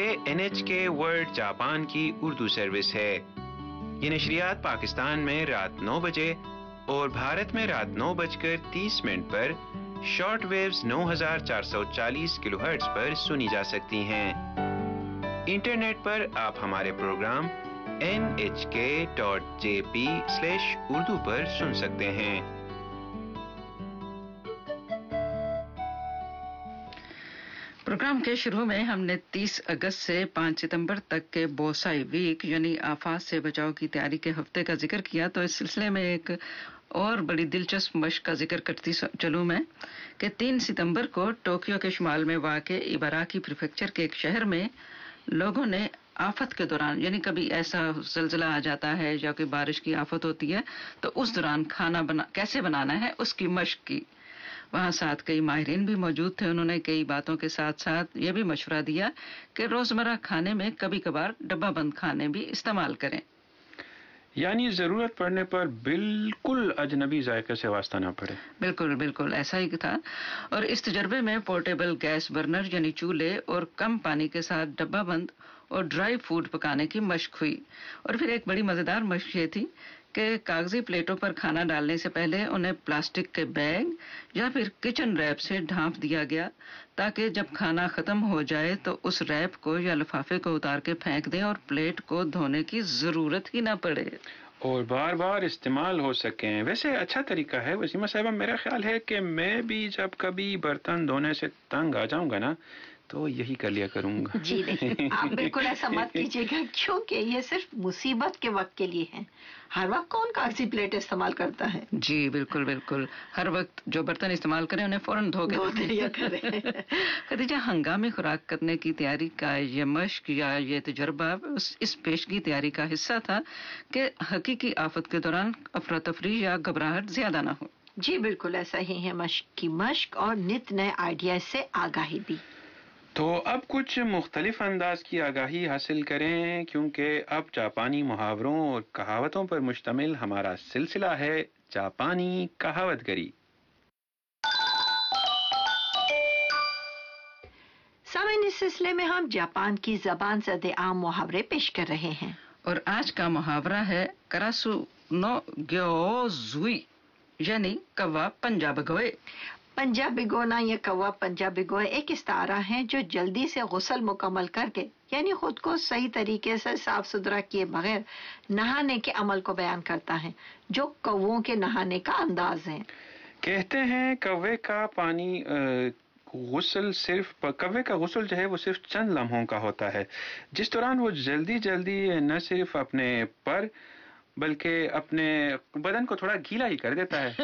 یہ NHK world Japan کی Urdu service ہے۔ یہ نشریات پاکستان میں رات 9 بجے اور بھارت میں رات 9:30 پر شارٹ ویوز 9440 کلو ہرٹز پر سنی جا سکتی ہیں۔ انٹرنیٹ پر آپ ہمارے پروگرام nhk.jp/urdu پر سن سکتے ہیں۔ پروگرام کے شروع میں ہم نے 30 اگست سے 5 ستمبر تک کے بوسائی ویک یعنی آفات سے بچاؤ کی تیاری کے ہفتے کا ذکر کیا، تو اس سلسلے میں ایک اور بڑی دلچسپ مشق کا ذکر کرتی چلوں میں کہ 3 ستمبر کو ٹوکیو کے شمال میں واقع ایباراکی پریفیکچر کے ایک شہر میں لوگوں نے آفت کے دوران، یعنی کبھی ایسا زلزلہ آ جاتا ہے یا کوئی بارش کی آفت ہوتی ہے تو اس دوران کھانا کیسے بنانا ہے اس کی مشق کی۔ وہاں ساتھ کئی ماہرین بھی موجود تھے۔ انہوں نے کئی باتوں کے ساتھ ساتھ یہ بھی مشورہ دیا کہ روزمرہ کھانے میں کبھی کبھار ڈبہ بند کھانے بھی استعمال کریں، یعنی ضرورت پڑنے پر بالکل اجنبی ذائقے سے واسطہ نہ پڑے۔ بالکل ایسا ہی تھا۔ اور اس تجربے میں پورٹیبل گیس برنر یعنی چولہے اور کم پانی کے ساتھ ڈبہ بند اور ڈرائی فوڈ پکانے کی مشق ہوئی۔ اور پھر ایک بڑی مزیدار مشق یہ تھی کہ کاغذی پلیٹوں پر کھانا ڈالنے سے پہلے انہیں پلاسٹک کے بیگ یا پھر کچن ریپ سے ڈھانپ دیا گیا تاکہ جب کھانا ختم ہو جائے تو اس ریپ کو یا لفافے کو اتار کے پھینک دیں اور پلیٹ کو دھونے کی ضرورت ہی نہ پڑے اور بار بار استعمال ہو سکیں۔ ویسے اچھا طریقہ ہے وسیمہ صاحبہ، میرا خیال ہے کہ میں بھی جب کبھی برتن دھونے سے تنگ آ جاؤں گا نا تو یہی کر لیا کروں گا۔ جی نہیں، آپ بالکل ایسا مت کیجیے گا، کیونکہ یہ صرف مصیبت کے وقت کے لیے ہے۔ ہر وقت کون کاغذی پلیٹ استعمال کرتا ہے؟ جی بالکل ہر وقت جو برتن استعمال کریں انہیں فوراً دھو کے کریں۔ خدیجہ، ہنگامی خوراک کرنے کی تیاری کا یہ مشق یا یہ تجربہ اس پیشگی تیاری کا حصہ تھا کہ حقیقی آفت کے دوران افراتفری یا گھبراہٹ زیادہ نہ ہو۔ جی بالکل ایسا ہی ہے، مشق کی مشق اور نت نئے آئیڈیاز سے آگاہی بھی۔ تو اب کچھ مختلف انداز کی آگاہی حاصل کریں، کیونکہ اب جاپانی محاوروں اور کہاوتوں پر مشتمل ہمارا سلسلہ ہے جاپانی کہاوت گری۔ سامعین، اس سلسلے میں ہم جاپان کی زبان زد عام محاورے پیش کر رہے ہیں، اور آج کا محاورہ ہے کراسو نو گیوزوئی یعنی کوا پنجا بھگوئے۔ پنجا بھگونا یا کوا پنجا بھگوئے ایک استعارہ ہے جو جلدی سے غسل مکمل کر کے یعنی خود کو صحیح طریقے سے صاف ستھرا کیے بغیر نہانے کے عمل کو بیان کرتا ہے، جو کووں کے نہانے کا انداز ہے۔ کہتے ہیں کوے کا غسل جو ہے وہ صرف چند لمحوں کا ہوتا ہے، جس دوران وہ جلدی نہ صرف اپنے پر بلکہ اپنے بدن کو تھوڑا گیلا ہی کر دیتا ہے۔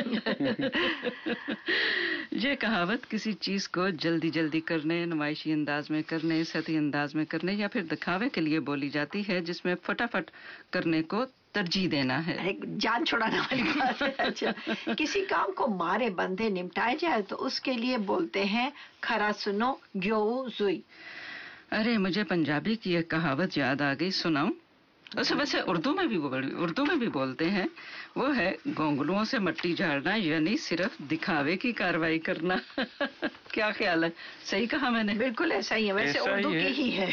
یہ کہاوت کسی چیز کو جلدی کرنے، نمائشی انداز میں کرنے، سطحی انداز میں کرنے یا پھر دکھاوے کے لیے بولی جاتی ہے، جس میں فٹافٹ کرنے کو ترجیح دینا ہے، جان چھڑانے والی بات ہے۔ اچھا، کسی کام کو مارے بندھے نمٹائے جائے تو اس کے لیے بولتے ہیں کھرا سنو گیو زوئی۔ ارے مجھے پنجابی کی ایک کہاوت یاد آ گئی، سناؤں؟ اسے ویسے اردو میں بھی بولتے ہیں، وہ ہے گونگلوؤں سے مٹی جھاڑنا یعنی صرف دکھاوے کی کاروائی کرنا۔ کیا خیال ہے، صحیح کہا میں نے؟ بالکل ایسا ہی ہے، ویسے اردو کی ہی ہے۔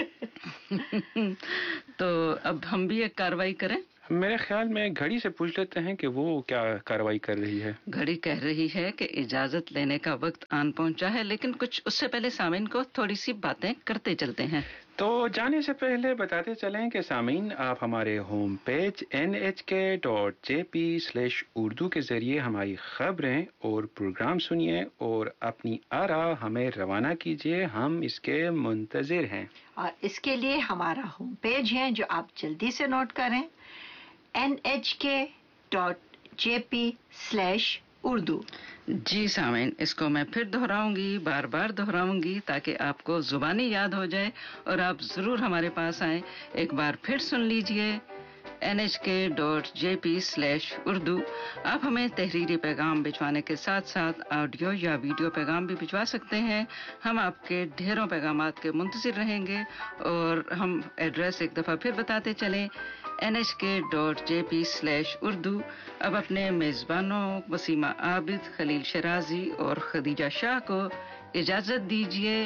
تو اب ہم بھی ایک کاروائی کریں۔ میرے خیال میں گھڑی سے پوچھ لیتے ہیں کہ وہ کیا کاروائی کر رہی ہے۔ گھڑی کہہ رہی ہے کہ اجازت لینے کا وقت آن پہنچا ہے، لیکن کچھ اس سے پہلے سامعین کو تھوڑی سی باتیں کرتے چلتے ہیں۔ تو جانے سے پہلے بتاتے چلیں کہ سامعین، آپ ہمارے ہوم پیج nhk.jp/urdu کے ذریعے ہماری خبریں اور پروگرام سنیے اور اپنی آراء ہمیں روانہ کیجیے، ہم اس کے منتظر ہیں۔ اور اس کے لیے ہمارا ہوم پیج ہے جو آپ جلدی سے نوٹ کریں، nhk.jp/urdu۔ جی سامعین، اس کو میں پھر دہراؤں گی، بار بار دہراؤں گی تاکہ آپ کو زبانی یاد ہو جائے اور آپ ضرور ہمارے پاس آئیں۔ ایک بار پھر سن لیجئے، nhk.jp/urdu۔ آپ ہمیں تحریری پیغام بھجوانے کے ساتھ ساتھ آڈیو یا ویڈیو پیغام بھی بھجوا سکتے ہیں۔ ہم آپ کے ڈھیروں پیغامات کے منتظر رہیں گے، اور ہم ایڈریس ایک دفعہ پھر بتاتے چلیں، nhk.jp/urdu۔ اب اپنے میزبانوں وسیمہ عابد، خلیل شرازی اور خدیجہ شاہ کو اجازت دیجیے۔